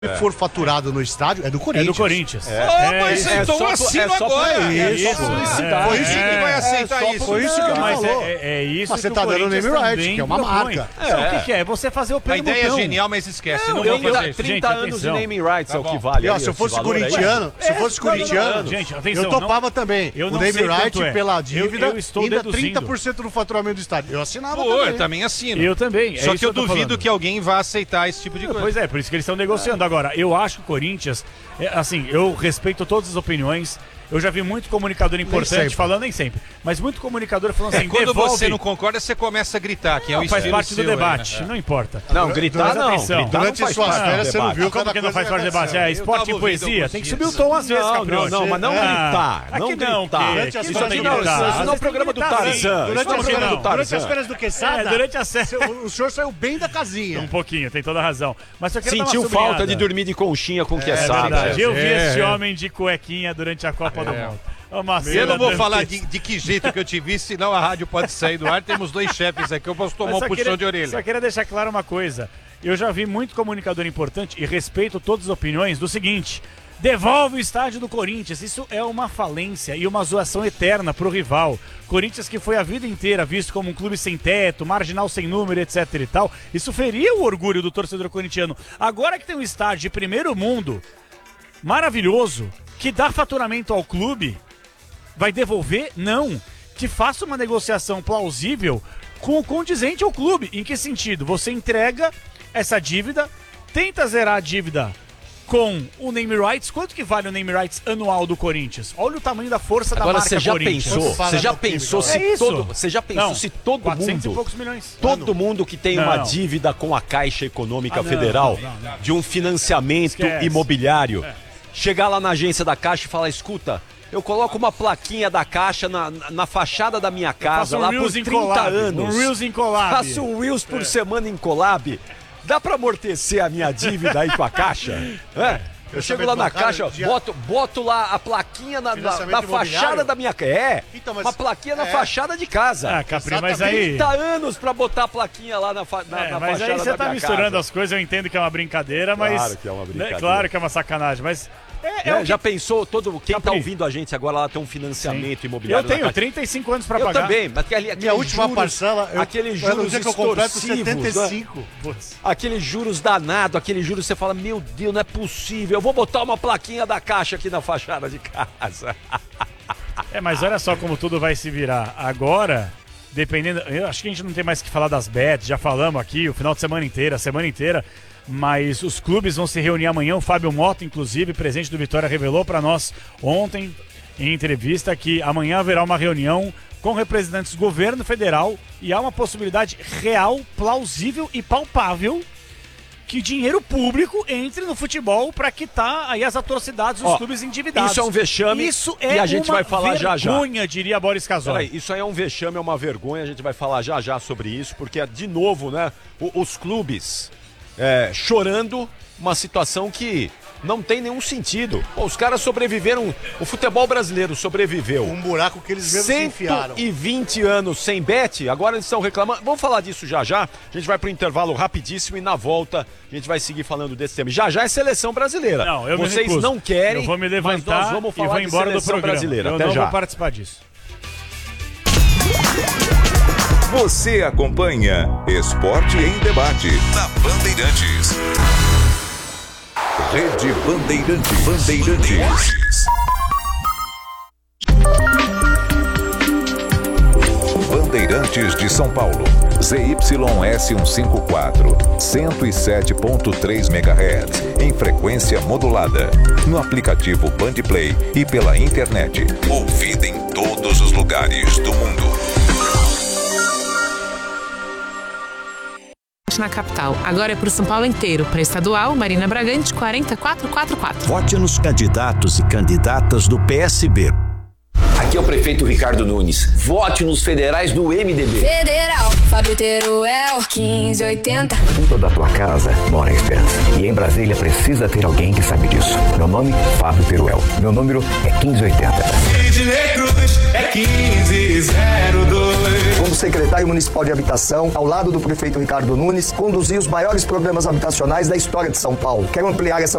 for faturado no estádio, é do Corinthians. É do Corinthians. Mas então assina agora. Foi isso que vai aceitar isso. Foi isso que ele falou. É isso mas que você tá dando name right, que é uma marca. O que é? Você fazer o permutão. A ideia é genial, mas esquece. Não eu vou fazer dou isso. 30 anos de naming rights é o que vale. Se eu fosse corintiano, gente, atenção, eu topava também. Eu o não name sei right quanto é. pela dívida, Eu estou ainda deduzindo. 30% do faturamento do estádio. Eu assinava Pô, também. eu também assino. Eu também. Só que eu duvido que alguém vá aceitar esse tipo de coisa. Pois é, por isso que eles estão negociando. Agora, eu acho que o Corinthians, assim, eu respeito todas as opiniões. Eu já vi muito comunicador importante falando, nem sempre, mas muito comunicador falando assim, quando devolve... você não concorda, você começa a gritar, que é o faz estilo parte do seu, debate, não importa. Não, gritar não. Durante suas férias você não viu como que não faz parte do debate? É esporte e poesia, tem que subir o tom às vezes, Capricho. Não, mas não gritar. Aqui não, gritar. Isso não é o programa do Tarzan. Durante as férias do Quesada, durante a série... o senhor saiu bem da casinha. Um pouquinho, tem toda a razão. Mas eu quero sentiu falta de dormir de conchinha com Quesada. Eu vi esse homem de cuequinha durante a Copa do Mundo. Eu não vou falar de que jeito que eu te vi, senão a rádio pode sair do ar. Temos 2 chefes aqui, eu posso tomar um puxão de orelha. Só queria deixar claro uma coisa. Eu já vi muito comunicador importante e respeito todas as opiniões do seguinte: devolve o estádio do Corinthians. Isso é uma falência e uma zoação eterna pro rival. Corinthians, que foi a vida inteira visto como um clube sem teto, marginal sem número, etc e tal. Isso feria o orgulho do torcedor corintiano. Agora que tem um estádio de primeiro mundo, maravilhoso, que dá faturamento ao clube, vai devolver? Não. Que faça uma negociação plausível com o condizente ao clube. Em que sentido? Você entrega essa dívida, tenta zerar a dívida com o name rights. Quanto que vale o name rights anual do Corinthians? Olha o tamanho da força da marca Corinthians. Você já pensou se todo 400 mundo, e poucos milhões. Todo mundo que tem uma dívida com a Caixa Econômica Federal de um financiamento imobiliário, chegar lá na agência da Caixa e falar, escuta, eu coloco uma plaquinha da Caixa na fachada da minha casa lá por 30 anos. Um Reels em collab. Faço um Reels por semana em collab. Dá pra amortecer a minha dívida aí com a Caixa? Eu chego lá na Caixa, boto lá a plaquinha na fachada da minha casa. Então, uma plaquinha na fachada de casa. Capri, mas aí... 30 anos pra botar a plaquinha lá na fachada da minha casa. Mas aí você tá misturando as coisas, eu entendo que é uma brincadeira, mas... Claro que é uma brincadeira. Claro que é uma sacanagem, mas... Já pensou, quem tá ouvindo a gente agora lá tem um financiamento imobiliário? Eu tenho 35 anos pra pagar. Eu também, mas minha última parcela, aqueles juros que eu completo 75. Né? Aqueles juros danados, aqueles juros você fala, meu Deus, não é possível, eu vou botar uma plaquinha da Caixa aqui na fachada de casa. Mas olha só como tudo vai se virar. Agora, dependendo, eu acho que a gente não tem mais que falar das bets, já falamos aqui o final de semana inteira, a semana inteira. Mas os clubes vão se reunir amanhã. O Fábio Mota, inclusive, presidente do Vitória, revelou para nós ontem, em entrevista, que amanhã haverá uma reunião com representantes do governo federal e há uma possibilidade real, plausível e palpável que dinheiro público entre no futebol para quitar aí as atrocidades dos clubes endividados. Isso é um vexame. Isso é e a gente vai falar já. Vergonha, diria Boris Casoy. Isso aí é um vexame, é uma vergonha. A gente vai falar já sobre isso, porque de novo, né? Os clubes chorando uma situação que não tem nenhum sentido. Os caras sobreviveram, o futebol brasileiro sobreviveu. Um buraco que eles mesmos se enfiaram. 120 anos sem bet, agora eles estão reclamando. Vamos falar disso já. A gente vai pro intervalo rapidíssimo e na volta a gente vai seguir falando desse tema. Já é seleção brasileira. Não, eu Vocês me recuso. Não querem, eu vou me levantar mas nós vamos falar e vou embora de seleção do programa. brasileira. Eu Até não já. vou participar disso. Você acompanha Esporte em Debate na Bandeirantes. Rede Bandeirantes. Bandeirantes de São Paulo. ZYS 154, 107.3 MHz, em frequência modulada. No aplicativo Bandplay e pela internet. Ouvida em todos os lugares do mundo. Na capital. Agora é para o São Paulo inteiro. Para estadual, Marina Bragante, 40444. Vote nos candidatos e candidatas do PSB. Aqui é o prefeito Ricardo Nunes. Vote nos federais do MDB. Federal, Fábio Teruel, 1580. Em toda a tua casa mora a esperança. E em Brasília precisa ter alguém que sabe disso. Meu nome, Fábio Teruel. Meu número é 1580. Cruz é 1502. Vamos secretário municipal de habitação, ao lado do prefeito Ricardo Nunes, conduzi os maiores programas habitacionais da história de São Paulo. Quero ampliar essa